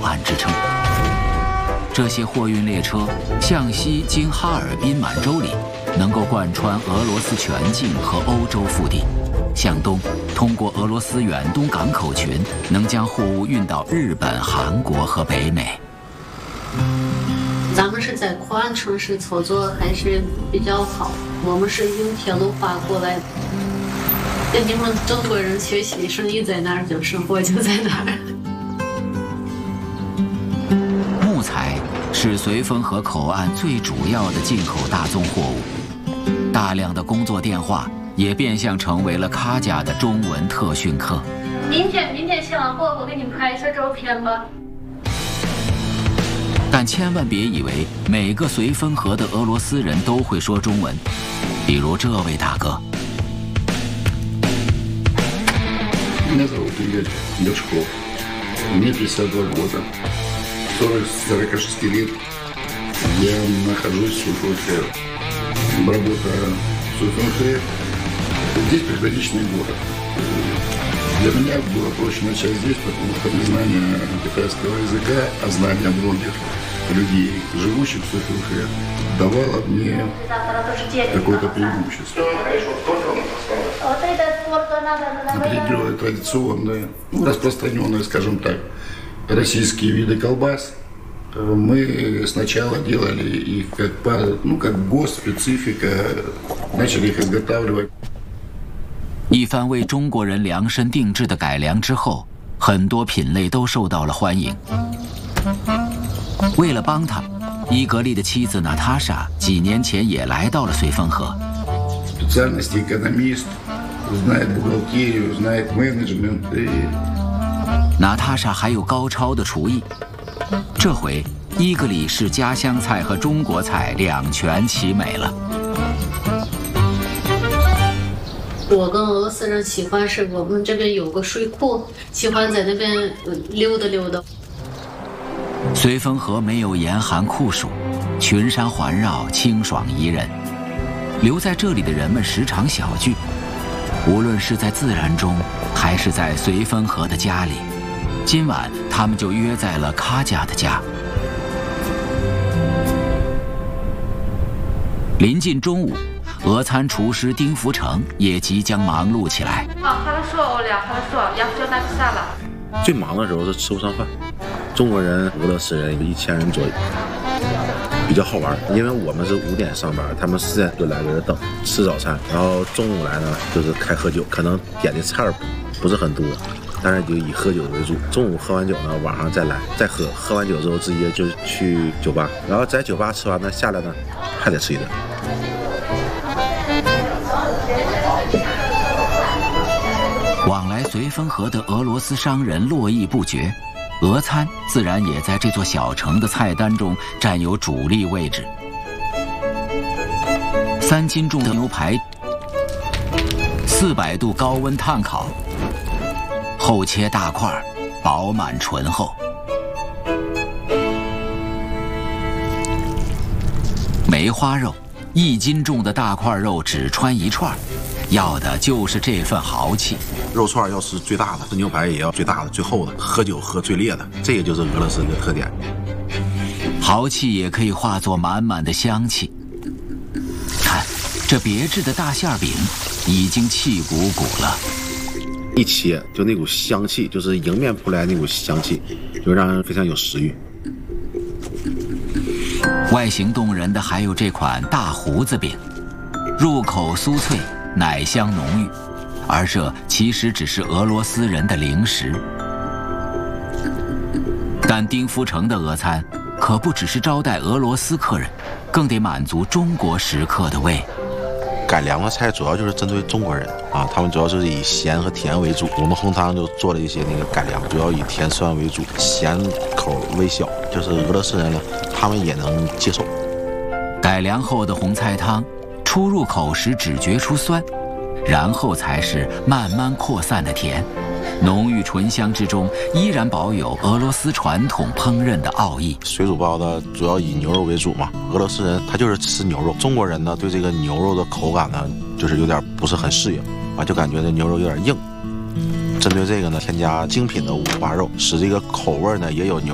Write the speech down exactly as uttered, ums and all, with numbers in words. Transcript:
岸之称。这些货运列车向西经哈尔滨满洲里，能够贯穿俄罗斯全境和欧洲腹地；向东通过俄罗斯远东港口群，能将货物运到日本、韩国和北美。 咱们是在口岸城市操作还是比较好，我们是用铁路发过来的，跟你们中国人学习，生意在哪儿就生活就在哪儿。 木材是绥芬河口岸最主要的进口大宗货物，大量的工作电话也变相成为了卡家的中文特训课。 明天明天下完货，我给你们拍一下照片吧。 但千万别以为每个绥芬河的俄罗斯人都会说中文，比如这位大哥。 Меня зовут Игорь Бычков. Мне пятьдесят два года. сорок шесть лет. Я нахожусь в Суфенхэ. Работа в Суфенхэ. Здесь приграничный город. Для меня было проще начать здесь, потому что незнание китайского языка, а знание многих людей, живущих в Суфенхэ, давало мне какое-то преимущество. Определенные традиционные, распространенные, скажем так, российские виды колбас. Мы сначала делали их как, ну, как госспецифика, начали их изготавливать. 一番为中国人量身定制的改良之后，很多品类都受到了欢迎。为了帮他，伊格利的妻子娜塔莎几年前也来到了绥芬河。 Специальность экономист, знает бухгалтерию, знает менеджмент. 娜塔莎还有高超的厨艺。这回伊格里是家乡菜和中国菜两全其美了。 我跟俄罗斯人喜欢是我们这边有个水库，喜欢在那边溜达溜达。 绥芬河没有严寒酷暑，群山环绕，清爽宜人。留在这里的人们时常小聚，无论是在自然中，还是在绥芬河的家里。今晚他们就约在了卡家的家。临近中午，俄餐厨师丁福成也即将忙碌起来。 最忙的时候是吃不上饭，中国人、俄罗斯人有一千人左右，比较好玩。因为我们是五点上班，他们四点就来这等吃早餐，然后中午来呢就是开喝酒，可能点的菜不是很多，但是就以喝酒为主。中午喝完酒呢，晚上再来再喝，喝完酒之后直接就去酒吧，然后在酒吧吃完呢下来呢还得吃一顿。 往来绥芬河的俄罗斯商人络绎不绝，俄餐自然也在这座小城的菜单中占有主力位置。三斤重的牛排，四百度高温炭烤，厚切大块，饱满醇厚。梅花肉，一斤重的大块肉只穿一串，要的就是这份豪气。 肉串要吃最大的，牛排也要最大的、最厚的，喝酒喝最烈的，这个就是俄罗斯的特点。 豪气也可以化作满满的香气。看，这别致的大馅饼已经气鼓鼓了。 一切就那股香气，就是迎面扑来那股香气，就让人非常有食欲。 外形动人的还有这款大胡子饼，入口酥脆，奶香浓郁。而这其实只是俄罗斯人的零食。但丁福成的俄餐可不只是招待俄罗斯客人，更得满足中国食客的胃。 改良的菜主要就是针对中国人啊，他们主要是以咸和甜为主。我们红汤就做了一些那个改良，主要以甜酸为主，咸口微小，就是俄罗斯人呢，他们也能接受。 改良后的红菜汤，初入口时只觉出酸，然后才是慢慢扩散的甜，浓郁醇香之中依然保有俄罗斯传统烹饪的奥义。 水煮包子主要以牛肉为主嘛，俄罗斯人他就是吃牛肉，中国人呢对这个牛肉的口感呢就是有点不是很适应啊，就感觉这牛肉有点硬。针对这个呢，添加精品的五花肉，使这个口味呢也有牛